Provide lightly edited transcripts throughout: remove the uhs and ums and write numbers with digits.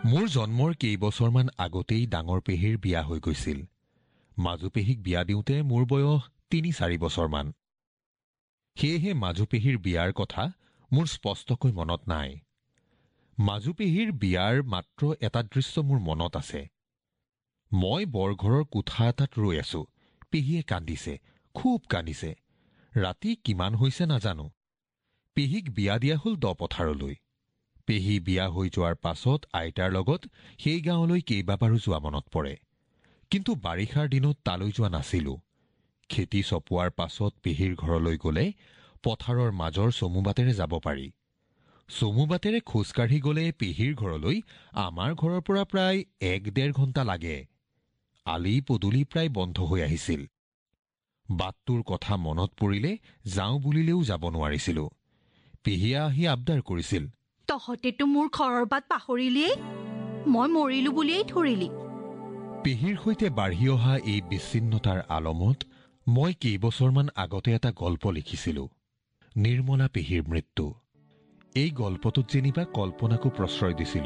মোৰ জন্মৰ কেইবছৰমান আগতেই ডাঙৰ পেহীৰ বিয়া হৈ গৈছিল। মাজু পেহীক বিয়া দিওঁতে মোৰ বয়স ৩-৪ বছৰমান। সেয়েহে মাজু পেহীৰ বিয়াৰ কথা মোৰ স্পষ্টকৈ মনত নাই। মাজু পেহীৰ বিয়াৰ মাত্ৰ এটা দৃশ্য মোৰ মনত আছে। মই বৰঘৰৰ কোঠা এটাত ৰৈ আছো। পেহীয়ে কান্দিছে, খুব কান্দিছে। ৰাতি কিমান হৈছে নাজানো। পেহীক বিয়া দিয়া হ'ল দপথাৰলৈ। পেহী বিয়া হৈ যোৱাৰ পাছত আইতাৰ লগত সেই গাঁৱলৈ কেইবাবাৰো যোৱা মনত পৰে। কিন্তু বাৰিষাৰ দিনত তালৈ যোৱা নাছিলো। খেতি চপোৱাৰ পাছত পেহীৰ ঘৰলৈ গ'লে পথাৰৰ মাজৰ চমুবাটেৰে যাব পাৰি। চমুবাটেৰে খোজকাঢ়ি গ'লে পেহীৰ ঘৰলৈ আমাৰ ঘৰৰ পৰা প্ৰায় ১-১.৫ ঘণ্টা লাগে। আলি পদূলি প্ৰায় বন্ধ হৈ আহিছিল। বাটটোৰ কথা মনত পৰিলে যাওঁ বুলিলেও যাব নোৱাৰিছিলো। পেহীয়ে আহি আবদাৰ কৰিছিল, তহঁতেতো মোৰ ঘৰৰ বাট পাহৰিলিয়েই, মই মৰিলো বুলিয়েই ধৰিলি। পেহীৰ সৈতে বাঢ়ি অহা এই বিচ্ছিন্নতাৰ আলমত মই কেইবছৰমান আগতে এটা গল্প লিখিছিলো, নিৰ্মলা পেহীৰ মৃত্যু। এই গল্পটোত যেনিবা কল্পনাকো প্ৰশ্ৰয় দিছিলো।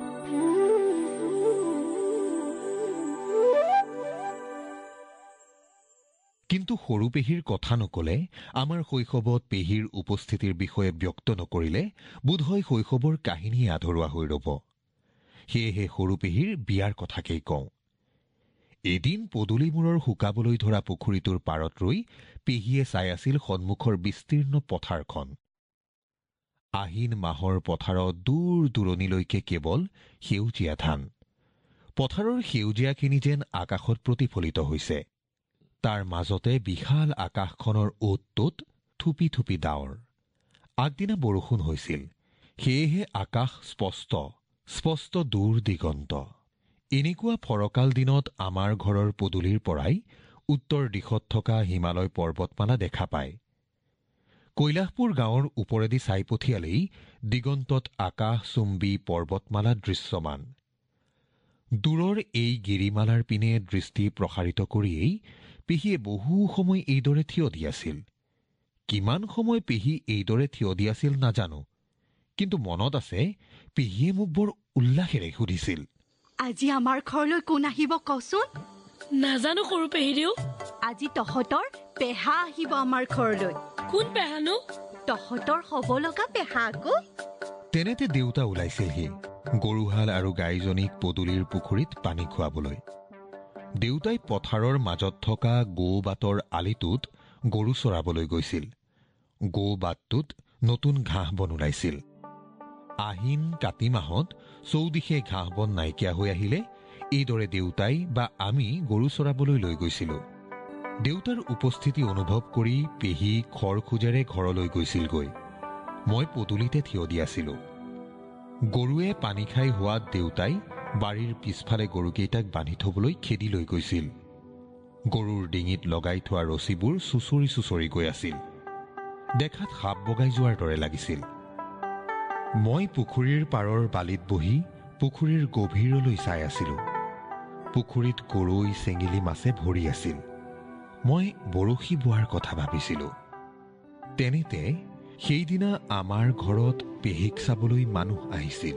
কিন্তু সৰু পেহীৰ কথা নকলে, আমাৰ শৈশৱত পেহীৰ উপস্থিতিৰ বিষয়ে ব্যক্ত নকৰিলে বোধহয় শৈশৱৰ কাহিনীয়ে আধৰুৱা হৈ ৰব। সেয়েহে সৰু পেহীৰ বিয়াৰ কথাকেই কওঁ। এদিন পদূলিমূৰৰ শুকাবলৈ ধৰা পুখুৰীটোৰ পাৰত ৰৈ পেহীয়ে চাই আছিল সন্মুখৰ বিস্তীৰ্ণ পথাৰখন। আহিন মাহৰ পথাৰত দূৰ দূৰণিলৈকে কেৱল সেউজীয়া ধান। পথাৰৰ সেউজীয়াখিনি যেন আকাশত প্ৰতিফলিত হৈছে। তাৰ মাজতে বিশাল আকাশখনৰ অ'ত-ত'ত থুপি থুপি ডাৱৰ। আগদিনা বৰষুণ হৈছিল। সেয়েহে আকাশ স্পষ্ট দূৰ দিগন্ত। এনেকুৱা ফৰকাল দিনত আমাৰ ঘৰৰ পদূলিৰ পৰাই উত্তৰ দিশত থকা হিমালয় পৰ্বতমালা দেখা পায়। কৈলাশপুৰ গাঁৱৰ ওপৰেদি চাই পঠিয়ালেই দিগন্তত আকাশচুম্বী পৰ্বতমালা দৃশ্যমান। দূৰৰ এই গিৰিমালাৰ পিনে দৃষ্টি প্ৰসাৰিত কৰিয়েই পেহীয়ে বহু সময় এইদৰে থিয় দি আছিল। কিমান সময় পেহী এইদৰে থিয় দি আছিল নাজানো, কিন্তু মনত আছে পেহীয়ে মোক বৰ উল্লাসেৰে সুধিছিল, আজি আমাৰ ঘৰলৈ কোন আহিব কচোন? নাজানো সৰু পেহীদেউ। আজি তহঁতৰ পেহা আহিব আমাৰ ঘৰলৈ। কোন পেহানো? তহঁতৰ হ'ব লগা পেহা আকৌ। তেনেতে দেউতা ওলাইছিলহি গৰুহাল আৰু গাইজনীক পদূলিৰ পুখুৰীত পানী খুৱাবলৈ। দেউতাই পথাৰৰ মাজত থকা গৌবাটৰ আলিটোত গৰু চৰাবলৈ গৈছিল। গৌবাটটোত নতুন ঘাঁহ বন ওলাইছিল। আহিন কাতি মাহত চৌদিশে ঘাঁহ বন নাইকিয়া হৈ আহিলে এইদৰে দেউতাই বা আমি গৰু চৰাবলৈ লৈ গৈছিলো। দেউতাৰ উপস্থিতি অনুভৱ কৰি পেহী খৰখোজেৰে ঘৰলৈ গৈছিলগৈ। মই পদূলিতে থিয় দি আছিলো। গৰুৱে পানী খাই হোৱাত দেউতাই বাৰীৰ পিছফালে গৰুকেইটাক বান্ধি থবলৈ খেদি লৈ গৈছিল। গৰুৰ ডিঙিত লগাই থোৱা ৰছীবোৰ চুচৰি চুচৰি গৈ আছিল। দেখাত সাপ বগাই যোৱাৰ দৰে লাগিছিল। মই পুখুৰীৰ পাৰৰ বালিত বহি পুখুৰীৰ গভীৰলৈ চাই আছিলো। পুখুৰীত গৰৈ চেঙেলী মাছে ভৰি আছিল। মই বৰশী বোৱাৰ কথা ভাবিছিলো। তেনেতে সেইদিনা আমাৰ ঘৰত পেহীক চাবলৈ মানুহ আহিছিল।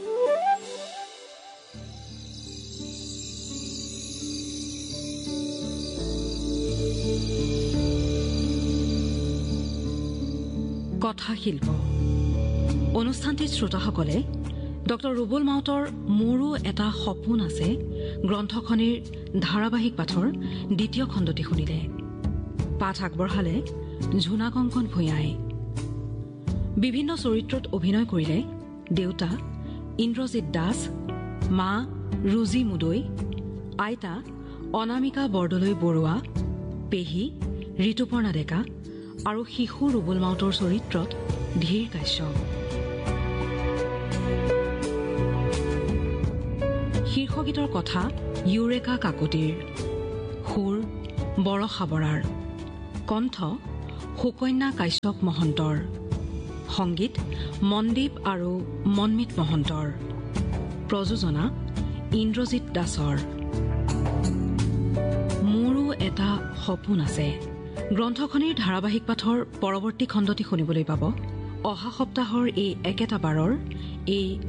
কথাশিল্প অনুষ্ঠানটিত শ্ৰোতাসকলে ডক্টৰ ৰুবুল মাউতৰ মোৰো এটা সপোন আছে গ্ৰন্থখনিৰ ধাৰাবাহিক পাঠৰ দ্বিতীয় খণ্ডটি শুনিলে। পাঠ আগবঢ়ালে ঝুনা কংকন ভূঞাই। বিভিন্ন চৰিত্ৰত অভিনয় কৰিলে দেউতা ইন্দ্ৰজিৎ দাস, মা ৰুজি মুদৈ, আইতা অনামিকা বৰদলৈ বৰুৱা, পেহী ঋতুপৰ্ণা ডেকা আৰু শিশু ৰুবুল মাউতৰ চৰিত্ৰত ধীৰ কাশ্যপ। শীৰ্ষগীতৰ কথা ইউৰেকা কাকতিৰ, সুৰ বৰষা বৰাৰ, কণ্ঠ সুকন্যা কাশ্যপ মহন্তৰ, সংগীত মনদীপ আৰু মনমিত মহন্তৰ, প্ৰযোজনা ইন্দ্ৰজিৎ দাসৰ। মোৰো এটা সপোন আছে গ্ৰন্থখনিৰ ধাৰাবাহিক পাঠৰ পৰৱৰ্তী খণ্ডটি শুনিবলৈ পাব অহা সপ্তাহৰ এই একেটা বাৰৰ এই